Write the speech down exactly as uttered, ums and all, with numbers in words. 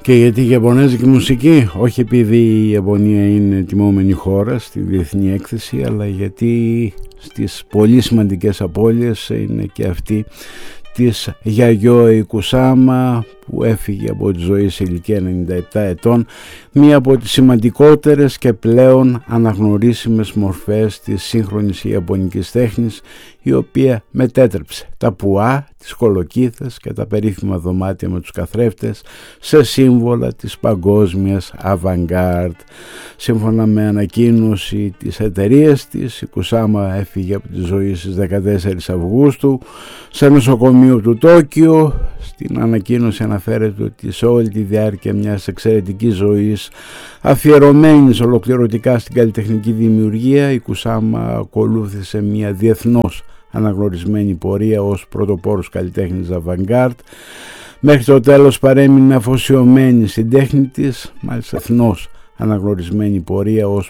Και γιατί η ιαπωνέζικη μουσική? Όχι επειδή η Ιαπωνία είναι τιμόμενη χώρα στη διεθνή έκθεση, αλλά γιατί στις πολύ σημαντικές απώλειες είναι και αυτή της Γιαγιό Κουσάμα, που έφυγε από τη ζωή σε ηλικία ενενήντα επτά ετών, μία από τις σημαντικότερες και πλέον αναγνωρίσιμες μορφές της σύγχρονης ιαπωνικής τέχνης, η οποία μετέτρεψε τα πουά, τις κολοκύθες και τα περίφημα δωμάτια με τους καθρέφτες σε σύμβολα της παγκόσμιας avant-garde. Σύμφωνα με ανακοίνωση της εταιρείας της, η Κουσάμα έφυγε από τη ζωή στις δεκατέσσερις Αυγούστου σε νοσοκομείο του Τόκιο. Στην ανακοίνωση αναφέρεται ότι σε όλη τη διάρκεια μιας εξαιρετικής ζωής αφιερωμένης ολοκληρωτικά στην καλλιτεχνική δημιουργία, η Κουσάμα ακολούθησε μια διεθνώς αναγνωρισμένη πορεία ως πρωτοπόρος καλλιτέχνης avant-garde. Μέχρι το τέλος παρέμεινε αφοσιωμένη στην τέχνη της, μάλιστα εθνώς αναγνωρισμένη πορεία ως